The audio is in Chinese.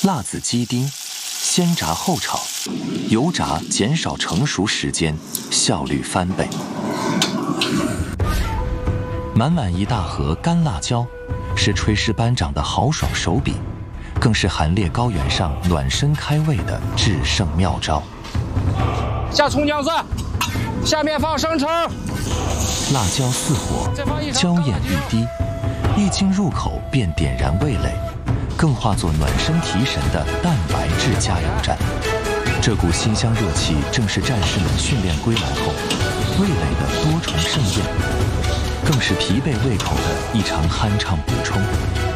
辣子鸡丁，先炸后炒，油炸减少成熟时间，效率翻倍。满满一大盒干辣椒，是炊事班长的豪爽手笔，更是寒烈高原上暖身开胃的制胜妙招。 下葱姜蒜，下面放生抽， 辣椒似火，椒焰欲滴，一经入口便点燃味蕾，更化作暖身提神的蛋白质加油站。这股馨香热气，正是战士们训练归来后味蕾的多重盛宴，更是疲惫胃口的一场酣畅补充。